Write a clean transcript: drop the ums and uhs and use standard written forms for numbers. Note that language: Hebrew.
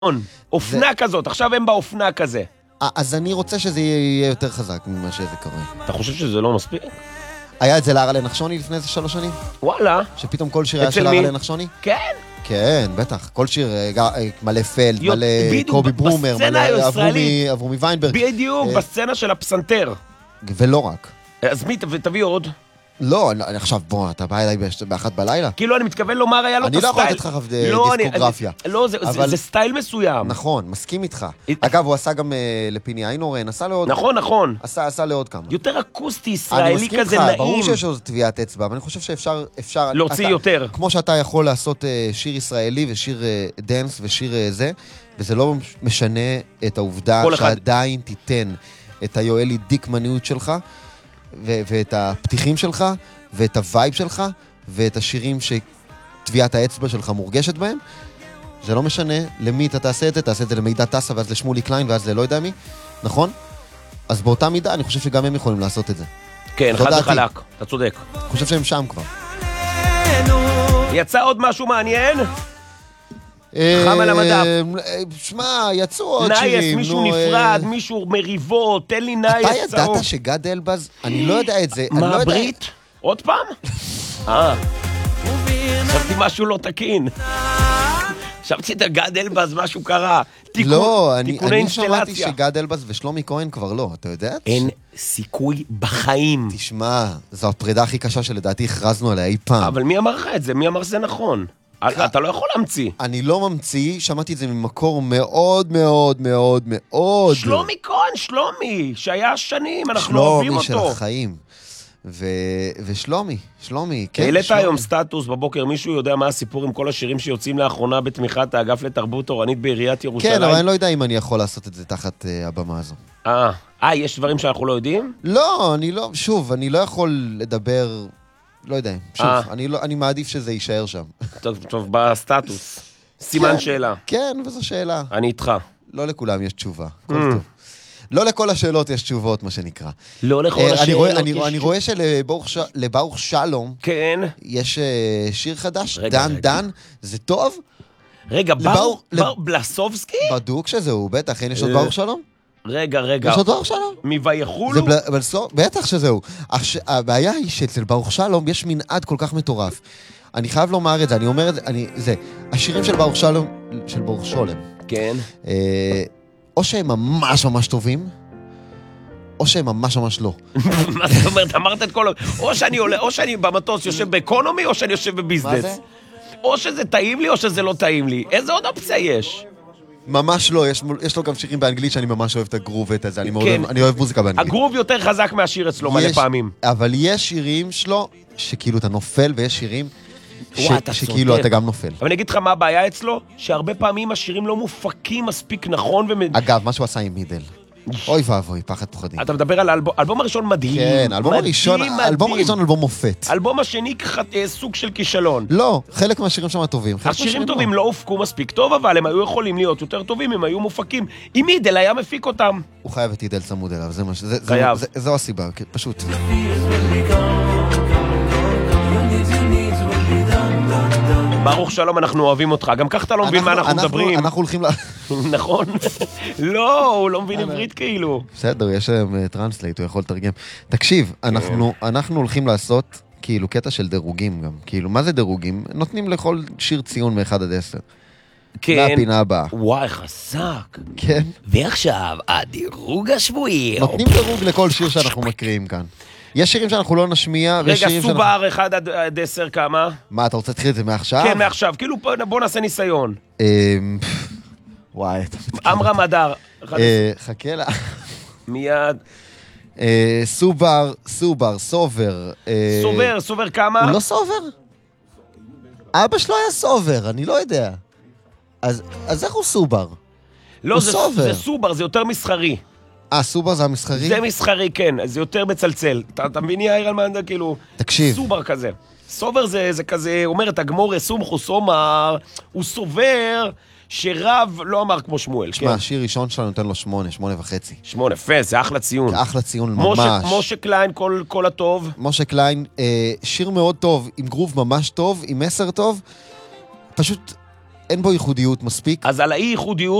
אופנה כזאת, עכשיו הם באופנה כזה. אז אני רוצה שזה יהיה יותר חזק ממה שזה קורה. אתה חושב שזה לא מספיק? היה את זה להרלה נחשוני לפני איזה 3 שנים? וואלה. שפתאום כל שיר היה של להרלה נחשוני? כן. כן, בטח. כל שיר, מלא פלד, מלא קובי ברומר, מלא אברומי ויינברג. בדיוק, בסצנה של הפסנתר. ולא רק. אז מי, תביא עוד. לא, עכשיו בוא, אתה בא אליי באחת בלילה? כאילו, אני מתכוון לומר, היה לו את הסטייל. אני לא יכול לתת לך דיסקוגרפיה. לא, זה סטייל מסוים. נכון, מסכים איתך. אגב, הוא עשה גם לפיני איינורן, עשה לעוד... נכון. עשה לעוד כמה. יותר אקוסטי, ישראלי כזה נעים. ברור שיש עוד טביעת אצבע, אבל אני חושב שאפשר... להוציא יותר. כמו שאתה יכול לעשות שיר ישראלי ושיר דנס ושיר זה, וזה לא משנה את העובדה שעדיין תיתן את היואלי דיקמניות שלך, ואת הפתיחים שלך, ואת הווייב שלך, ואת השירים שטביעת האצבע שלך מורגשת בהם. זה לא משנה למי אתה תעשה את זה למידע טסה, ואז לשמולי קליין, ואז ללא יודע מי, נכון? אז באותה מידה אני חושב שגם הם יכולים לעשות את זה. כן, חד וחלק, אתה צודק. אני חושב שהם שם כבר. יצא עוד משהו מעניין? חם על המדף. שמע, יצאו עוד שירים. נייס, מישהו נפרד, מישהו מריבות, תן לי נייס. אתה ידעת שגד אלבז? אני לא יודע את זה. מה, ברית? עוד פעם? חשבתי משהו לא תקין. חשבתי את גד אלבז, משהו קרה. לא, אני שמעתי שגד אלבז ושלומי כהן כבר לא, אתה יודע? אין סיכוי בחיים. תשמע, זו הפרידה הכי קשה שלדעתי הכרזנו עליה אי פעם. אבל מי אמר לך את זה? מי אמר שזה נכון? אתה לא יכול להמציא. אני לא ממציא, שמעתי את זה ממקור מאוד מאוד מאוד מאוד. שלומי כהן, שלומי, שהיה שנים, אנחנו אוהבים אותו. שלומי של החיים. ושלומי, כן. העלית היום סטטוס בבוקר, מישהו יודע מה הסיפור עם כל השירים שיוצאים לאחרונה בתמיכת האגף לתרבות תורנית בעיריית ירושלים? כן, אבל אני לא יודע אם אני יכול לעשות את זה תחת הבמה הזו. יש דברים שאנחנו לא יודעים? לא, שוב, אני לא יכול לדבר... לא יודע, שוב, אני מעדיף שזה יישאר שם. טוב, בסטטוס. סימן שאלה. כן, וזו שאלה. אני איתך. לא לכולם יש תשובה. לא לכל השאלות יש תשובות, מה שנקרא. לא לכל השאלות יש תשובות. אני רואה שלברוך שלום יש שיר חדש, דן, זה טוב? רגע, בר בלסובסקי? בדוק שזהו, בטח, אין יש עוד ברוך שלום? רגע. יש עוד ברוך שלום? מויחולו? בטח שזהו. הבעיה היא שאצל ברוך שלום יש מנעד כל כך מטורף. אני חייב לומר את זה, אני אומר את זה, השירים של ברוך שלום, כן. או שהם ממש ממש טובים, או שהם ממש ממש לא. מה זאת אומרת? אמרת את כל... או שאני במטוס יושב באקונומי, או שאני יושב בביזנס. מה זה? או שזה טעים לי, או שזה לא טעים לי. איזה עוד אופציה יש? ממש לא, יש לו גם שירים באנגלית שאני ממש אוהב את הגרוב ואת זה, אני אוהב מוזיקה באנגלית. הגרוב יותר חזק מהשיר אצלו מלא פעמים. אבל יש שירים שלו שכאילו אתה נופל, ויש שירים שכאילו אתה גם נופל. אבל אני אגיד לך מה הבעיה אצלו, שהרבה פעמים השירים לא מופקים מספיק נכון אגב, מה שהוא עשה עם מידל. אוי ואבוי, פחד פחדים. אתה מדבר על האלבום הראשון מדהים. כן, אלבום הראשון אלבום מופת. אלבום השני סוג של כישלון. לא, חלק מהשירים שם טובים. השירים טובים לא הופקו מספיק טוב, אבל הם היו יכולים להיות יותר טובים, הם היו מופקים. אם מידל היה מפיק אותם. הוא חייב את מידל צמוד אליו, זו הסיבה, פשוט. ברוך שלום, אנחנו אוהבים אותך. גם כך אתה לא מבין מה אנחנו מדברים. אנחנו הולכים נכון. לא, הוא לא מבין עברית כאילו. בסדר, יש טרנסלייט, הוא יכול לתרגם. תקשיב, אנחנו הולכים לעשות כאילו קטע של דירוגים גם. כאילו, מה זה דירוגים? נותנים לכל שיר ציון מ-1 עד 10. כן. מהפינה הבאה. וואי, חזק. כן. ועכשיו, הדירוג השבועי. נותנים דירוג לכל שיר שאנחנו מקריאים כאן. יש שירים שאנחנו לא נשמיע. רגע, סובר 1 עד 10 כמה? מה, אתה רוצה להתחיל את זה מעכשיו? כן, מעכשיו. כאילו, בוא נעשה ניסיון. וואי. אמרה מדר. חכה לה. מיד. סובר. סובר כמה? הוא לא סובר? אבא שלו היה סובר, אני לא יודע. אז איך הוא סובר? לא, זה סובר, זה יותר מסחרי. סובר זה המסחרי? זה מסחרי, כן, זה יותר מצלצל. אתה מבין, יאיר אלמן, כאילו... תקשיב. סובר כזה. סובר זה כזה, אומרת, הגמור סומכו סומר, הוא סובר שרב לא אמר כמו שמואל. שמע, השיר ראשון שלנו נותן לו 8.5. 8, פס, זה אחלה ציון. זה אחלה ציון ממש. משה קליין, כל הטוב. משה קליין, שיר מאוד טוב, עם גרוב ממש טוב, עם מסר טוב. פשוט אין בו ייחודיות מספיק. אז על האי ייחודיות